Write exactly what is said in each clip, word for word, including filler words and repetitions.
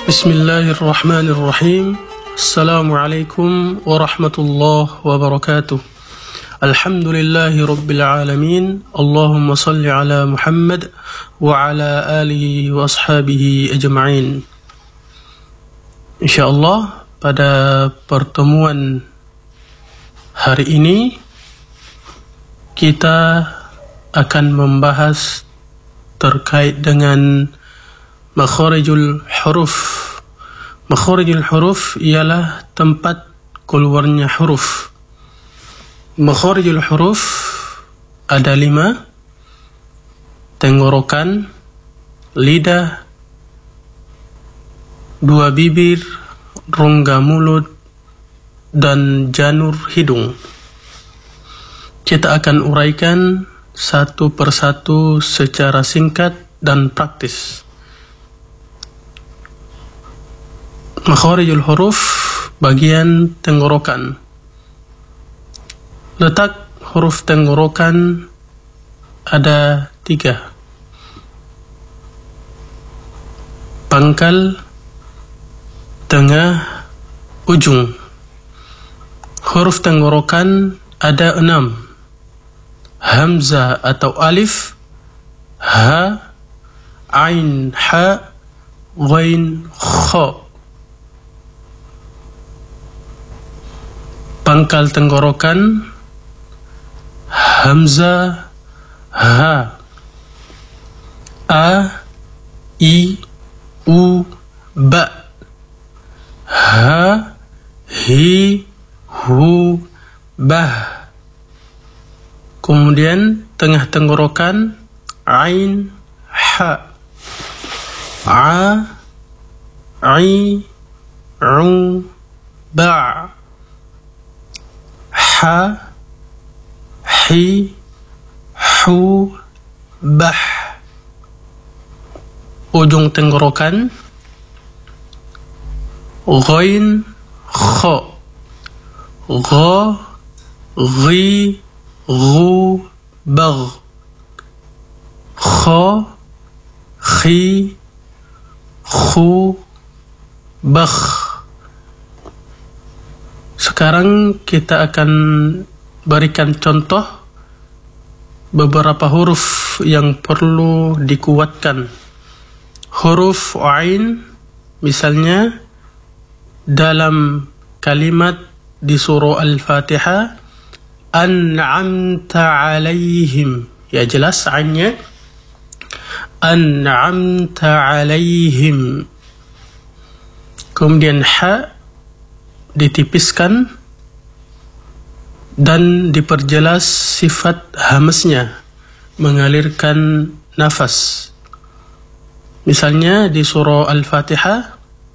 Bismillahirrahmanirrahim. Assalamualaikum warahmatullahi wabarakatuh. Alhamdulillahi rabbil alamin. Allahumma salli ala Muhammad wa ala alihi wa ashabihi ajma'in. InsyaAllah pada pertemuan hari ini kita akan membahas terkait dengan makharijul huruf. Makharijul huruf ialah tempat keluarnya huruf. Makharijul huruf ada lima: tenggorokan, lidah, dua bibir, rongga mulut, dan janur hidung. Kita akan uraikan satu persatu secara singkat dan praktis. Makharijul huruf, bagian tenggorokan. Letak huruf tenggorokan ada tiga: pangkal, tengah, ujung. Huruf tenggorokan ada enam: hamzah atau alif, ha, ain, ha, ghain, kha. Pangkal tenggorokan hamzah, ha, a, i, u, ba, ha, hi, hu, bah. Kemudian tengah tenggorokan ain, ha, a, i, u, ba, ha, hi, hu, bah. Ujung tenggorokan ghain, kha, gha, ghi, ghu, bagh, kha, khi, khu, bakh. Sekarang kita akan berikan contoh beberapa huruf yang perlu dikuatkan. Huruf ain, misalnya dalam kalimat di surah Al-Fatihah, an'amta alaihim. Ya, jelas ainnya. An'amta alaihim. Kemudian ha ditipiskan dan diperjelas sifat hamznya, mengalirkan nafas. Misalnya di surah Al-Fatihah,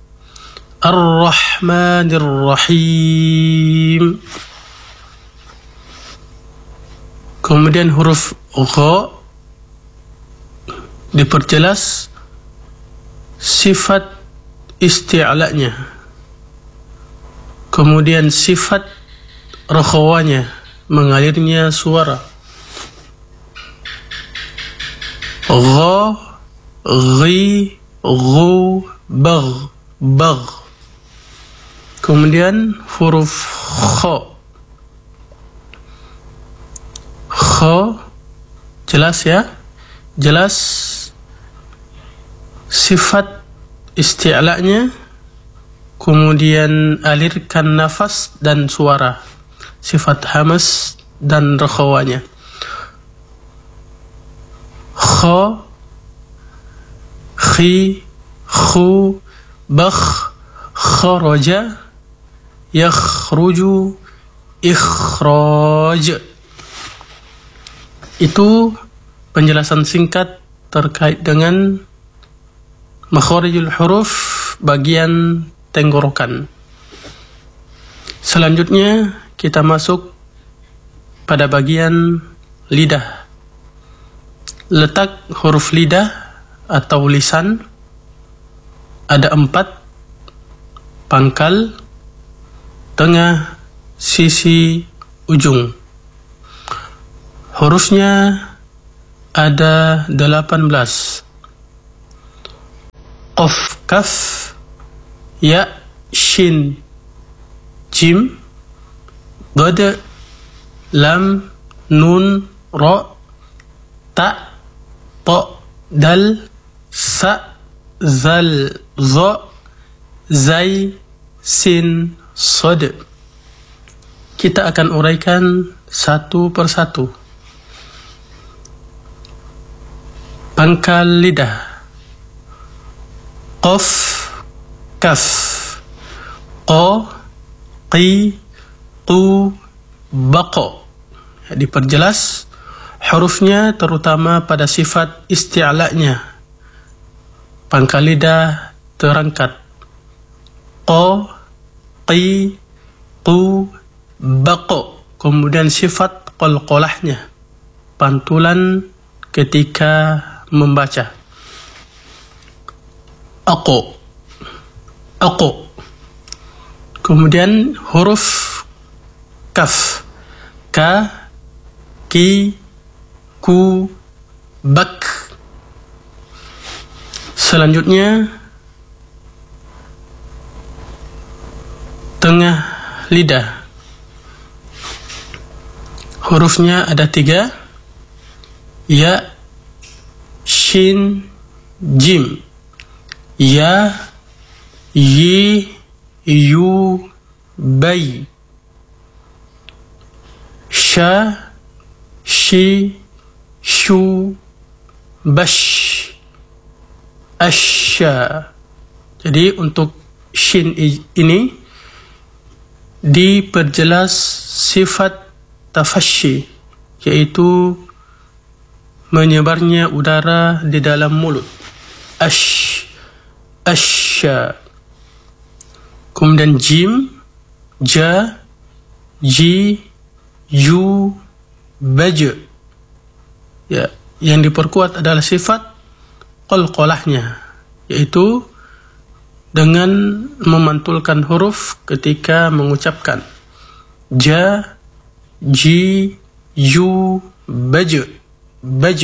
Ar-Rahmanir Rahim. Kemudian huruf gha diperjelas sifat isti'la'nya, kemudian sifat rakhawanya, mengalirnya suara. Gha, ghi, ghu, bagh, bagh. Kemudian huruf kha. Kha, jelas ya? Jelas sifat isti'la'nya, kemudian alirkan nafas dan suara, sifat hamz dan rakhawanya. Kha, khi, khu, bakh, kharaja, yakhruju, ikhraj. Itu penjelasan singkat terkait dengan makharijul huruf bagian tenggorokan. Selanjutnya kita masuk pada bagian lidah. Letak huruf lidah atau lisan ada empat: pangkal, tengah, sisi, ujung. Hurufnya ada delapan belas. Qaf, kaf, ya, shin, jim, dad, lam, nun, ra, ta, ta, dal, sa, zal, za, zai, sin, sad. Kita akan uraikan satu persatu. Pangkal lidah. Qaf, kaf, qa, qi, qu, baqa. Diperjelas hurufnya terutama pada sifat isti'la'nya. Pangkal lidah terangkat. Qa, qi, qu, baqa. Kemudian sifat qalqalahnya, pantulan ketika membaca. Aqo, aqo. Kemudian huruf kaf, ka, ki, ku, bak. Selanjutnya tengah lidah. Hurufnya ada tiga. Ya, shin, jim. Ya, yi, yu, bai. Sha, shi, shu, bash, asha. Jadi untuk shin ini diperjelas sifat tafashi, yaitu menyebarnya udara di dalam mulut. Ash, asha. Kemudian jim, ja, ji, yu, baj. Ya, yang diperkuat adalah sifat qalqalahnya, yaitu dengan memantulkan huruf ketika mengucapkan. Ja, ji, yu, baj, baj.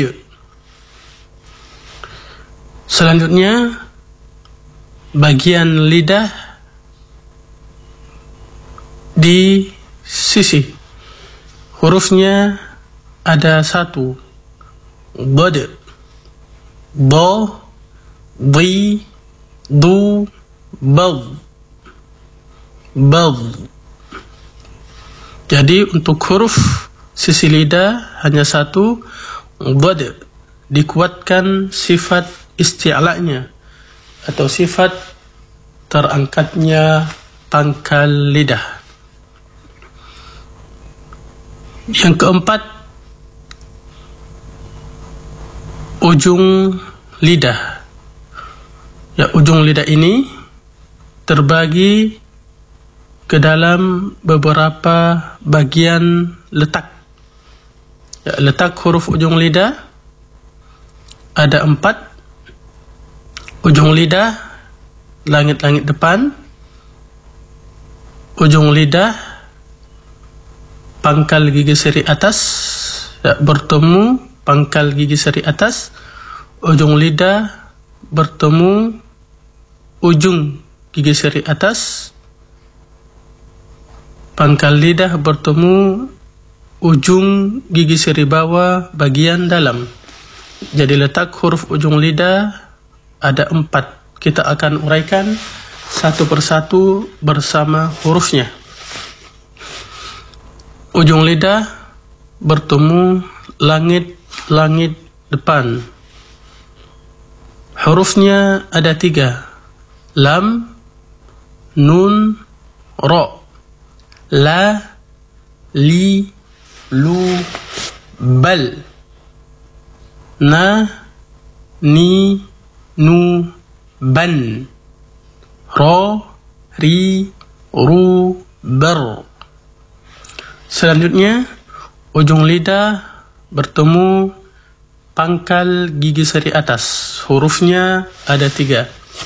Selanjutnya bagian lidah di sisi. Hurufnya ada satu. Bad, ba, di, du, bad, bad. Jadi untuk huruf sisi lidah hanya satu, bad. Dikuatkan sifat isti'la'nya atau sifat terangkatnya pangkal lidah. Yang keempat, ujung lidah. Ya, ujung lidah ini terbagi ke dalam beberapa bagian letak. Ya, letak huruf ujung lidah ada empat. Ujung lidah langit-langit depan, ujung lidah pangkal gigi seri atas, ya, bertemu pangkal gigi seri atas, ujung lidah bertemu ujung gigi seri atas, pangkal lidah bertemu ujung gigi seri bawah bagian dalam. Jadi letak huruf ujung lidah ada empat. Kita akan uraikan satu persatu bersama hurufnya. Ujung lidah bertemu langit-langit depan. Hurufnya ada tiga. Lam, nun, ra. La, li, lu, bal. Na, ni, nu, ban. Ra, ri, ru, bar. Selanjutnya ujung lidah bertemu pangkal gigi seri atas. Hurufnya ada tiga.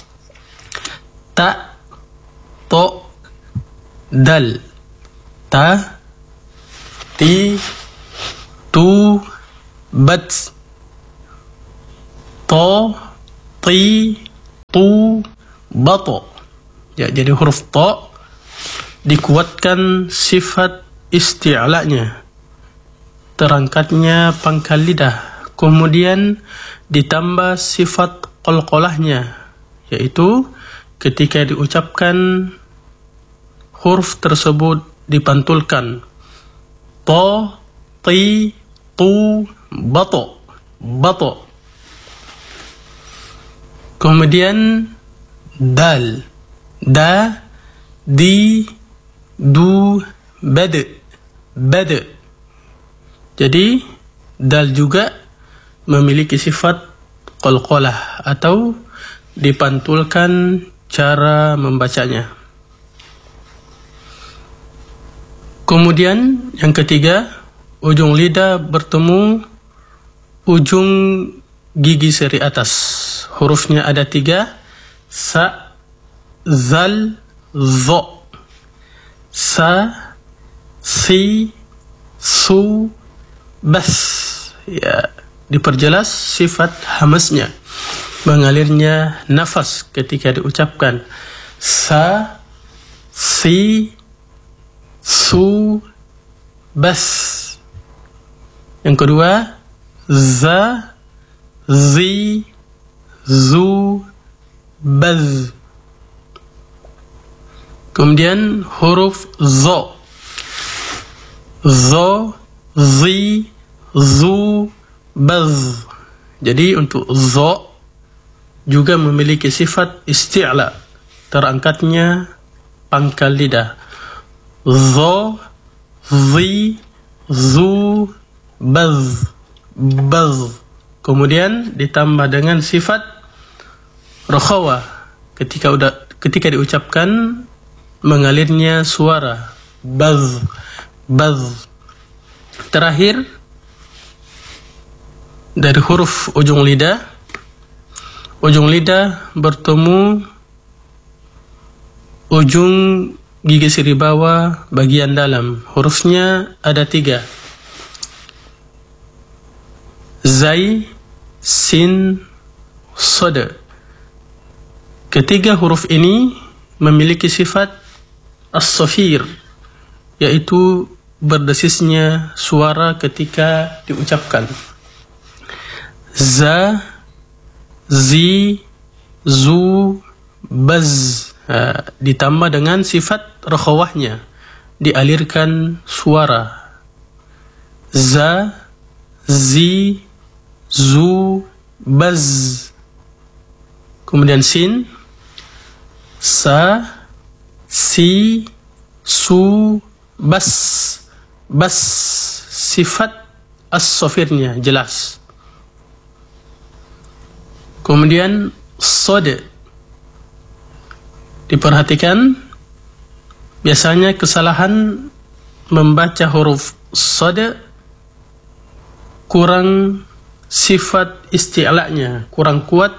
Ta, to, dal. Ta, ti, tu, bat. To, ti, tu, bato. Ya, jadi huruf ta dikuatkan sifat isti'la'nya, terangkatnya pangkal lidah, kemudian ditambah sifat qalqalahnya, yaitu ketika diucapkan huruf tersebut dipantulkan. Ta, ti, tu, bato, bato. Kemudian dal, da, di, du, bad, bad. Jadi dal juga memiliki sifat qalqalah atau dipantulkan cara membacanya. Kemudian yang ketiga, ujung lidah bertemu ujung gigi seri atas. Hurufnya ada tiga: sa, zal, zo. Sa, si, su, bas. Ya, diperjelas sifat hamasnya, mengalirnya nafas ketika diucapkan. Sa, si, su, bas. Yang kedua, za, zi, zu, baz. Kemudian huruf zo, zo, zi, zu, baz. Jadi untuk zo juga memiliki sifat isti'la, terangkatnya pangkal lidah. Zo, zi, zu, baz, baz. Kemudian ditambah dengan sifat rakhawah, ketika udah ketika diucapkan mengalirnya suara baz, baz. Terakhir dari huruf ujung lidah, ujung lidah bertemu ujung gigi siri bawah bagian dalam. Hurufnya ada tiga: zai, sin, sod. Ketiga huruf ini memiliki sifat as-safir, yaitu berdesisnya suara ketika diucapkan. Za, zi, zu, baz. Ha, ditambah dengan sifat rakhawahnya, dialirkan suara. Za, zi, zu, baz. Kemudian sin, sa, si, su, bas. Bas, sifat as-safirnya jelas. Kemudian sod, diperhatikan biasanya kesalahan membaca huruf sod kurang sifat isti'la'nya, kurang kuat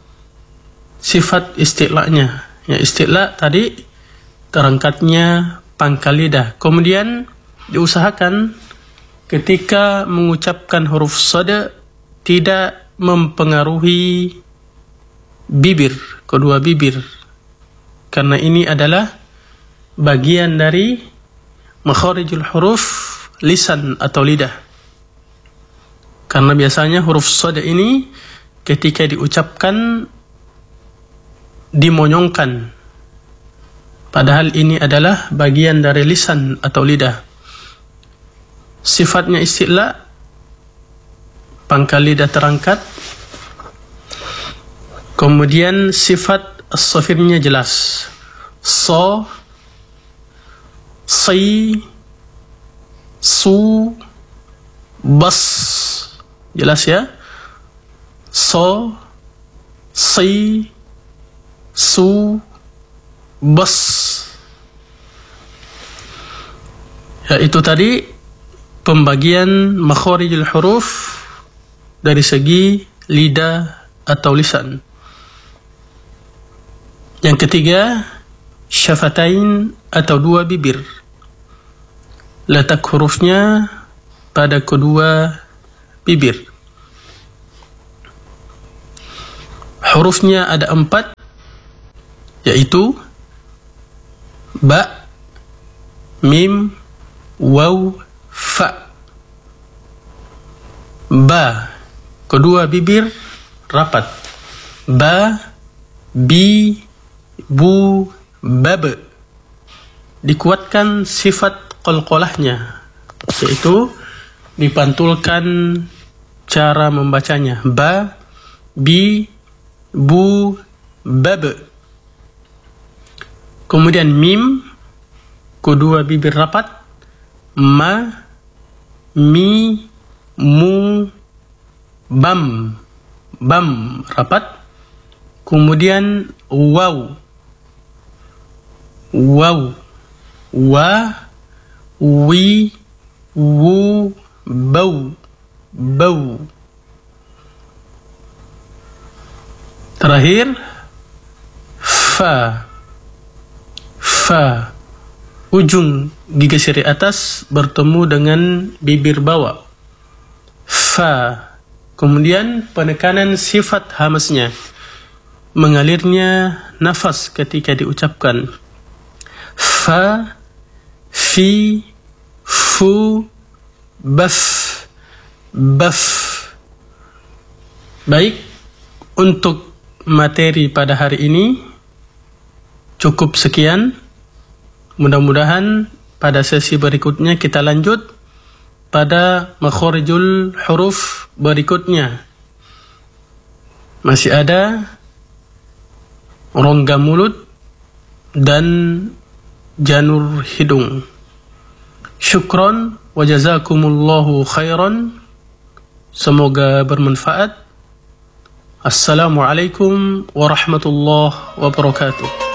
sifat isti'la'nya. Ya, isti'la tadi terangkatnya pangkal lidah. Kemudian diusahakan ketika mengucapkan huruf sod tidak mempengaruhi bibir, kedua bibir, karena ini adalah bagian dari makharijul huruf lisan atau lidah. Karena biasanya huruf sod ini ketika diucapkan dimonyongkan, padahal ini adalah bagian dari lisan atau lidah. Sifatnya isti'la, pangkal lidah terangkat. Kemudian sifat as-safirnya jelas. So, si, su, bas. Jelas ya? So, si, su, bas. Ya, itu tadi pembagian makharijul huruf dari segi lidah atau lisan. Yang ketiga, syafatain atau dua bibir. Letak hurufnya pada kedua bibir. Hurufnya ada empat, yaitu ba, mim, waw, fa. Ba, kedua bibir rapat. Ba, bi, bu, bab. Dikuatkan sifat qalqalahnya, yaitu dipantulkan cara membacanya. Ba, bi, bu, bab. Kemudian mim, kedua bibir rapat. Ma, mi, mu, bam. Bam rapat. Kemudian waw. Waw. Wa, wi, wu, baw. Baw. Terakhir fa. Fa, ujung gigi seri atas bertemu dengan bibir bawah. Fa. Kemudian penekanan sifat hamasnya, mengalirnya nafas ketika diucapkan. Fa, fi, fu, baf, baf. Baik, untuk materi pada hari ini cukup sekian. Mudah-mudahan pada sesi berikutnya kita lanjut pada makhorijul huruf berikutnya. Masih ada rongga mulut dan janur hidung. Syukron wa jazakumullahu khairan. Semoga bermanfaat. Assalamualaikum warahmatullahi wabarakatuh.